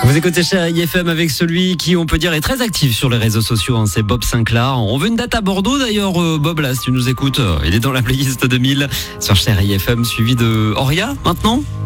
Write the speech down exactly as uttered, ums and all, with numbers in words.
Vous écoutez Chérie F M avec celui qui, on peut dire, est très actif sur les réseaux sociaux, hein, c'est Bob Sinclair. On veut une date à Bordeaux d'ailleurs, euh, Bob, là, si tu nous écoutes, euh, il est dans la playlist deux mille sur Chérie F M, suivi de Oria maintenant.